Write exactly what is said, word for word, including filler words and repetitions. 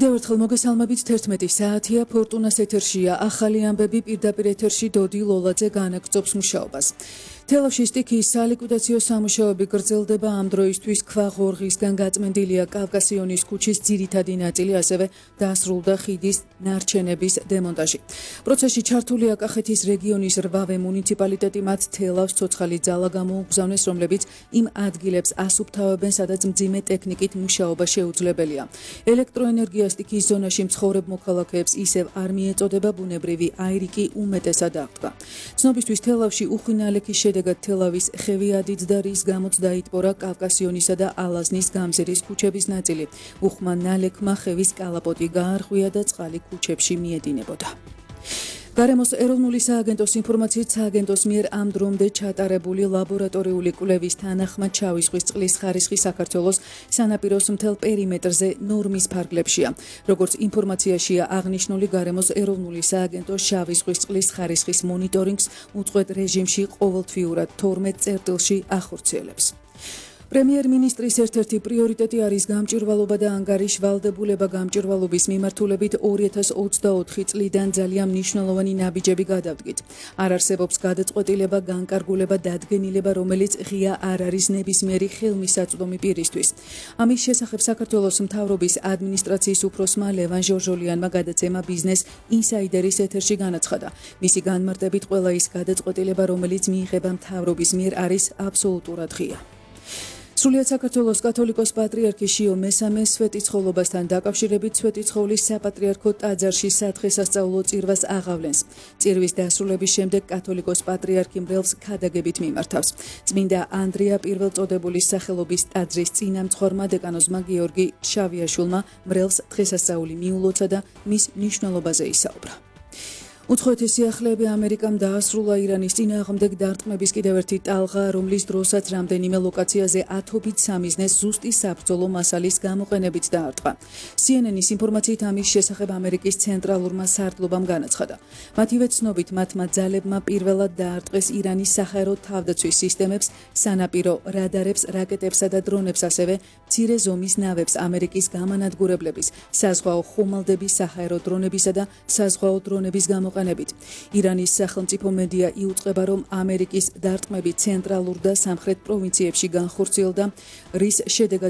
კიდევ ერთხელ მოგესალმებით თერთმეტი საათია ფორტუნას ეთერშია ახალი ამბები პირდაპირ ეთერში დოდი ლოლაძე განაგრძობს მუშაობას. თელავში სტიქიის სალიკვიდაციო სამუშაოები გრძელდება ამ დროისთვის ქვაღორღისგან გაწმენდილია კავკასიონის ქუჩის ძირითადი ნაწილი, ასევე დასრულდა ხიდის ნარჩენების დემონტაჟი. პროცესში ჩართულია კახეთის რეგიონის რვავე მუნიციპალიტეტი, მათ თელავს ცოცხალი ძალა გამოუგზავნეს, რომლებიც იმ ადგილებს ასუფთავებენ, სადაც მძიმე ტექნიკით მუშაობა შეუძლებელია. ელექტროენერგია სტიქიის ზონაში მცხოვრებ მოქალაქეებს ისევ არ მიეწოდება, ბუნებრივი აირი კი უმეტესად აღდგა. ცნობისთვის თელავში უხვინალექის შედეგად თელავის ხევიადით და რის გამოც დაიტბორა კავკასიონისა და ალაზნის გამზირის ქუჩების ნაწილი. უხვმა ნალექმა ხევის კალაპოტი გაარღვია და წყალი ქუჩებში მიედინებოდა. გარემოს ეროვნული სააგენტოს ინფორმაციით, სააგენტოს მიერ ამ დრომდე ჩატარებული ლაბორატორიული კვლევის თანახმად ჩავისხვის წყლის ხარისხი საქართველოს სანაპიროს მთელ პერიმეტრზე ნორმის ფარგლებშია. როგორც ინფორმაციაშია აღნიშნული, გარემოს ეროვნული სააგენტო შავი ზღვის წყლის ხარისხის მონიტორინგს უწყვეტ რეჟიმში ყოველთვიურად თორმეტ წერტილში ახორციელებს. პრემიერ-მინისტრის ერთ-ერთი პრიორიტეტი არის გამჭვირვალობა და ანგარიშ ვალდებულება. გამჭვირვალობის მიმართულებით ორი ათას ოცდაოთხი წლიდან ძალიან მნიშვნელოვანი ნაბიჯები გადავდგით. არ არსებობს გადაწყვეტილება, განკარგულება, დადგენილება, რომელიც ღია არ არის ნებისმიერი ხელმისაწვდომი პირისთვის. ამის შესახებ საქართველოს მთავრობის ადმინისტრაციის უფროსმა ლევან ჟორჟოლიანმა გადაცემა ბიზნეს ინსაიდერის ეთერში განაცხადა. მისი განმარტებით, ყველა ის გადაწყვეტილება, რომელიც მიიღება მთავრობის მიერ, არის აბსოლუტურად ღია. სრულიად საქართველოს კათოლიკოს პატრიარქი შიო მესამე სვეტიცხოვლობასთან დაკავშირებით სვეტიცხოვლის საპატრიარქო ტაძარში სადღესასწაულო წირვას აღავლენს. წირვის დასრულების შემდეგ კათოლიკოს პატრიარქი მრევლს ქადაგებით მიმართავს. წმინდა ანდრია პირველწოდებულის სახელობის ტაძრის წინამძღვარმა დეკანოზმა გიორგი შავიაშვილმა მრევლს დღესასწაული მიულოცა და მის მნიშვნელობაზე ისაუბრა. უცხოეთის სიახლეები ამერიკამ დაასრულა ირანის წინააღმდეგ დარტყმების კიდევ ერთი ტალღა, რომლის დროსაც რამდენიმე ლოკაციაზე ათობით სამიზნეს ზუსტი საბრძოლო მასალის გამოყენებით დაარტყა. სი ენ ენის ინფორმაციით ამის შესახებ ამერიკის ცენტრალურმა სარდლობამ განაცხადა. მათივე ცნობით, მათმა ძალებმა პირველად დაარტყეს ირანის საჰაერო თავდაცვის სისტემებს, სანაპირო რადარებს, რაკეტებსა და დრონებს, ასევე მცირე ზომის ნავებს, ამერიკის გამანადგურებლების, საზღვაო ხომალდების, საჰაერო დრონებისა და საზღვაო დრონების გამოყენებით. ირანის სახელმწიფო მედია იუწყება, რომ ამერიკის დარტყმები ცენტრალურ და სამხრეთ პროვინციებში განხორციელდა, რის შედეგად